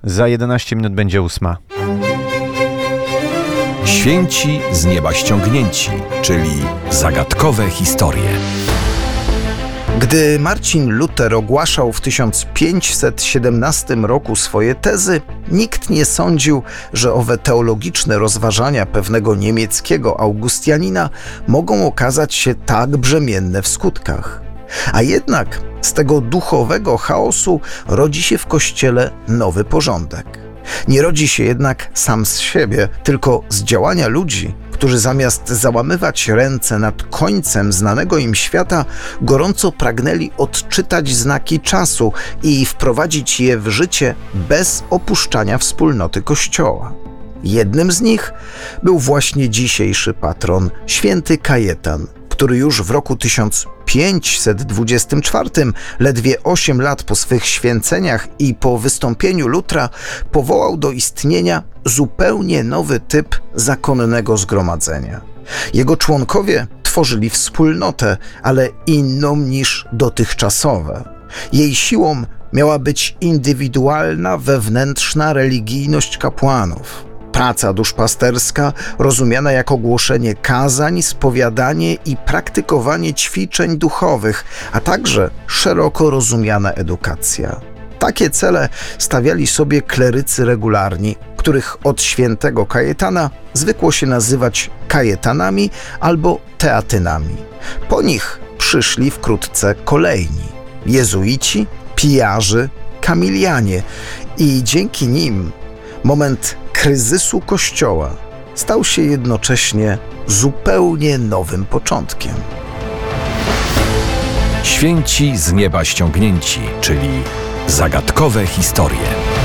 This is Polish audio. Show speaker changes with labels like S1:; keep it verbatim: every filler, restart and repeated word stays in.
S1: Za jedenaście minut będzie ósma.
S2: Święci z nieba ściągnięci, czyli zagadkowe historie.
S3: Gdy Marcin Luter ogłaszał w tysiąc pięćset siedemnastym roku swoje tezy, nikt nie sądził, że owe teologiczne rozważania pewnego niemieckiego Augustianina mogą okazać się tak brzemienne w skutkach. A jednak z tego duchowego chaosu rodzi się w Kościele nowy porządek. Nie rodzi się jednak sam z siebie, tylko z działania ludzi, którzy zamiast załamywać ręce nad końcem znanego im świata, gorąco pragnęli odczytać znaki czasu i wprowadzić je w życie bez opuszczania wspólnoty Kościoła. Jednym z nich był właśnie dzisiejszy patron, święty Kajetan, który już w roku tysiąc pięćset dwudziestym czwartym, ledwie osiem lat po swych święceniach i po wystąpieniu Lutra, powołał do istnienia zupełnie nowy typ zakonnego zgromadzenia. Jego członkowie tworzyli wspólnotę, ale inną niż dotychczasowe. Jej siłą miała być indywidualna, wewnętrzna religijność kapłanów. Praca duszpasterska, rozumiana jako głoszenie kazań, spowiadanie i praktykowanie ćwiczeń duchowych, a także szeroko rozumiana edukacja. Takie cele stawiali sobie klerycy regularni, których od świętego Kajetana zwykło się nazywać kajetanami albo teatynami. Po nich przyszli wkrótce kolejni: jezuici, pijarzy, kamilianie i dzięki nim moment kryzysu Kościoła stał się jednocześnie zupełnie nowym początkiem.
S2: Święci z nieba ściągnięci, czyli zagadkowe historie.